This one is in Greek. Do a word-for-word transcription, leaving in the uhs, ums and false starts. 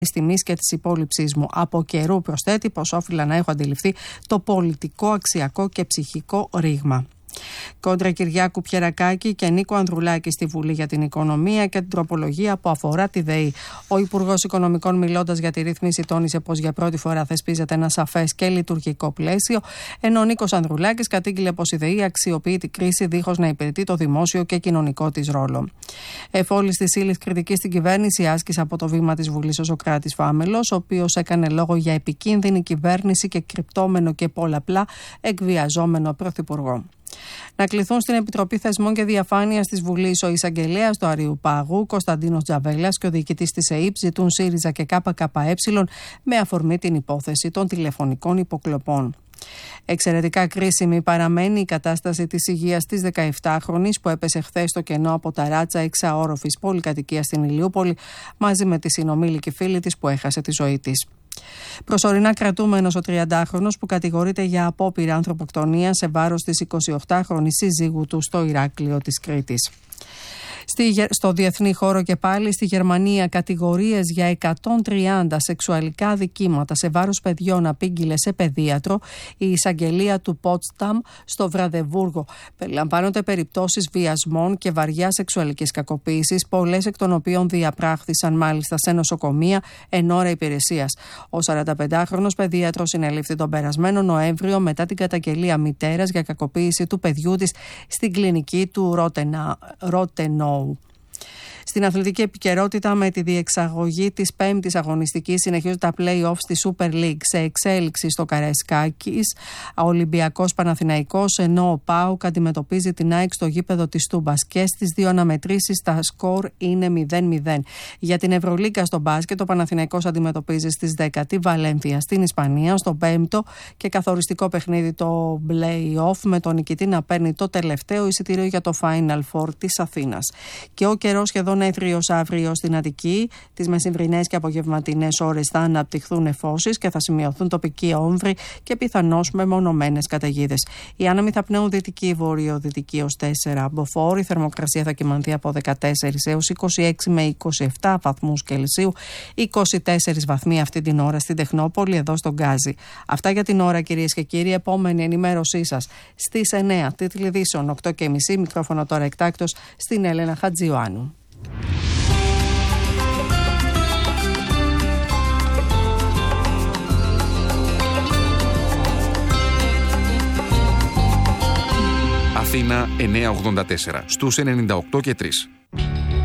τιμής και της υπόλοιψής μου. Από καιρού, προσθέτει, πως όφιλα να έχω αντιληφθεί το πολιτικό, αξιακό και ψυχικό ρήγμα. Κόντρα Κυριάκου Πιερακάκη και Νίκο Ανδρουλάκη στη Βουλή για την Οικονομία και την τροπολογία που αφορά τη ΔΕΗ. Ο Υπουργός Οικονομικών, μιλώντας για τη ρύθμιση, τόνισε πως για πρώτη φορά θεσπίζεται ένα σαφές και λειτουργικό πλαίσιο, ενώ ο Νίκος Ανδρουλάκης κατήγγειλε πως η ΔΕΗ αξιοποιεί την κρίση δίχως να υπηρετεί το δημόσιο και κοινωνικό της ρόλο. Εφόλης της ύλης κριτική στην κυβέρνηση άσκησε από το βήμα της Βουλής ο Σωκράτης Φάμελος, ο οποίος έκανε λόγο για επικίνδυνη κυβέρνηση και κρυπτόμενο και πολλαπλά εκβιαζόμενο πρωθυπουργό. Να κληθούν στην Επιτροπή Θεσμών και Διαφάνειας της Βουλής ο εισαγγελέας του Αριουπάγου, Κωνσταντίνος Τζαβέλας, και ο διοικητής της ΕΥΠ ζητούν ΣΥΡΙΖΑ και ΚΚΕ με αφορμή την υπόθεση των τηλεφωνικών υποκλοπών. Εξαιρετικά κρίσιμη παραμένει η κατάσταση της υγείας της δεκαεπτάχρονης που έπεσε χθες στο κενό από τα ράτσα εξαόροφης πολυκατοικίας στην Ηλιούπολη, μαζί με τη συνομήλικη φίλη της που έχασε τη ζωή της. Προσωρινά κρατούμενος ο τριαντάχρονος που κατηγορείται για απόπειρα ανθρωποκτονίας σε βάρος της εικοσιοκτάχρονης σύζυγου του στο Ηράκλειο της Κρήτης. Στο διεθνή χώρο και πάλι, στη Γερμανία, κατηγορίες για εκατόν τριάντα σεξουαλικά δικήματα σε βάρος παιδιών απήγγειλε σε παιδίατρο η εισαγγελία του Πότσταμ στο Βραδεβούργο. Περιλαμβάνονται περιπτώσεις βιασμών και βαριά σεξουαλικής κακοποίησης, πολλές εκ των οποίων διαπράχθησαν μάλιστα σε νοσοκομεία εν ώρα υπηρεσίας. Ο σαρανταπεντάχρονος παιδίατρος συνελήφθη τον περασμένο Νοέμβριο μετά την καταγγελία μητέρας για κακοποίηση του παιδιού της στην κλινική του Ρότενο. Στην αθλητική επικαιρότητα, με τη διεξαγωγή της πέμπτης αγωνιστικής, συνεχίζουν τα play-off στη Super League. Σε εξέλιξη στο Καραϊσκάκης, ο Ολυμπιακός Παναθηναϊκός, ενώ ο ΠΑΟΚ αντιμετωπίζει την ΑΕΚ στο γήπεδο της Τούμπας. Και στις δύο αναμετρήσεις τα σκορ είναι μηδέν μηδέν. Για την Ευρωλίγκα στο μπάσκετ, ο Παναθηναϊκός αντιμετωπίζει στις δέκα τη Βαλένθια στην Ισπανία, στο πέμπτο και καθοριστικό παιχνίδι το play-off, με τον νικητή να παίρνει το τελευταίο εισιτήριο για το Final Four της Αθήνας. Και ο καιρός σχεδόν έθριος αύριο στην Αττική. Τις μεσημβρινές και απογευματινές ώρες θα αναπτυχθούν νεφώσεις και θα σημειωθούν τοπικοί όμβροι και πιθανώς μεμονωμένες καταιγίδες. Οι άνεμοι θα πνέουν δυτική βορειοδυτική ως τέσσερα μποφόρ. Η θερμοκρασία θα κυμανθεί από δεκατέσσερα έως είκοσι έξι με είκοσι επτά βαθμούς Κελσίου. είκοσι τέσσερις βαθμοί αυτή την ώρα στην Τεχνόπολη, εδώ στον Γκάζι. Αυτά για την ώρα, κυρίες και κύριοι. Επόμενη ενημέρωσή σας στις εννέα. Τίτλοι ειδήσεων οκτώ και μισή. Μικρόφωνο τώρα εκτάκτος στην Έλενα Χατζιωάννου. Αθήνα εννιακόσια ογδόντα τέσσερα στους ενενήντα οκτώ και τρία.